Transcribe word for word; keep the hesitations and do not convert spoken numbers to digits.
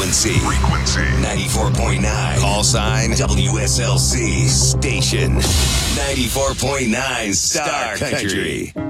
Frequency. Frequency. ninety-four point nine. Call sign W S L C. Station. ninety-four point nine Star Country.